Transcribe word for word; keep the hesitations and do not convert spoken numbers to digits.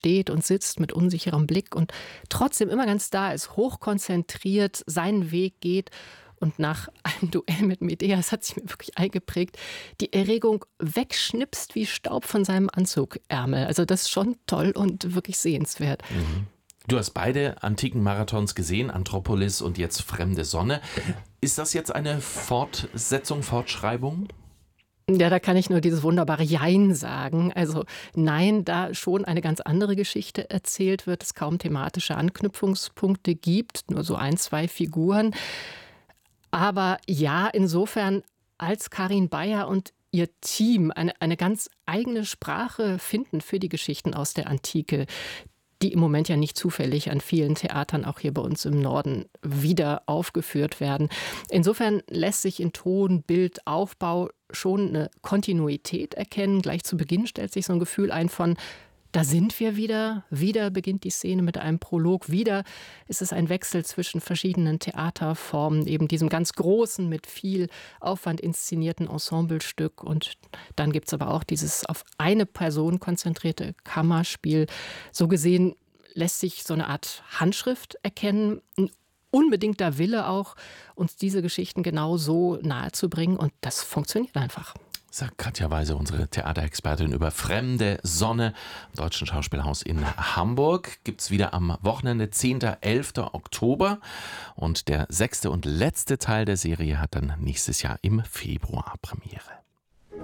steht und sitzt mit unsicherem Blick und trotzdem immer ganz da ist, hochkonzentriert seinen Weg geht. Und nach einem Duell mit Medea, das hat sich mir wirklich eingeprägt, die Erregung wegschnipst wie Staub von seinem Anzugärmel. Also das ist schon toll und wirklich sehenswert. Mhm. Du hast beide antiken Marathons gesehen, Anthropolis und jetzt Fremde Sonne. Ist das jetzt eine Fortsetzung, Fortschreibung? Ja, da kann ich nur dieses wunderbare Jein sagen. Also nein, da schon eine ganz andere Geschichte erzählt wird, es kaum thematische Anknüpfungspunkte gibt, nur so ein, zwei Figuren. Aber ja, insofern, als Karin Beyer und ihr Team eine, eine ganz eigene Sprache finden für die Geschichten aus der Antike, die im Moment ja nicht zufällig an vielen Theatern, auch hier bei uns im Norden, wieder aufgeführt werden. Insofern lässt sich in Ton, Bild, Aufbau schon eine Kontinuität erkennen. Gleich zu Beginn stellt sich so ein Gefühl ein von: Da sind wir wieder. Wieder beginnt die Szene mit einem Prolog. Wieder ist es ein Wechsel zwischen verschiedenen Theaterformen, eben diesem ganz großen, mit viel Aufwand inszenierten Ensemblestück. Und dann gibt es aber auch dieses auf eine Person konzentrierte Kammerspiel. So gesehen lässt sich so eine Art Handschrift erkennen. Ein unbedingter Wille auch, uns diese Geschichten genau so nahezubringen. Und das funktioniert einfach. Sagt Katja Weise, unsere Theaterexpertin, über Fremde Sonne im Deutschen Schauspielhaus in Hamburg. Gibt es wieder am Wochenende, zehnten elften Oktober. Und der sechste und letzte Teil der Serie hat dann nächstes Jahr im Februar Premiere.